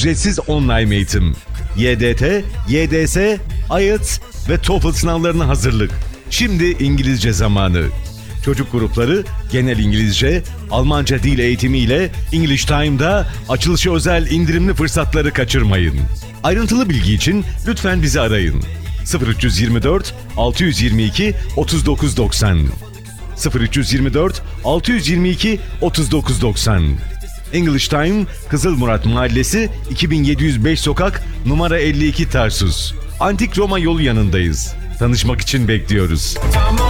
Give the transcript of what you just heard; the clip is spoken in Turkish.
ücretsiz online eğitim. YDT, YDS, IELTS ve TOEFL sınavlarına hazırlık. Şimdi İngilizce zamanı. Çocuk grupları genel İngilizce, Almanca dil eğitimi ile English Time'da açılışı özel indirimli fırsatları kaçırmayın. Ayrıntılı bilgi için lütfen bizi arayın. 0324 622 3990 0324 622 3990 English Time, Kızılmurat Mahallesi, 2705 Sokak, numara 52 Tarsus. Antik Roma yolu yanındayız. Tanışmak için bekliyoruz.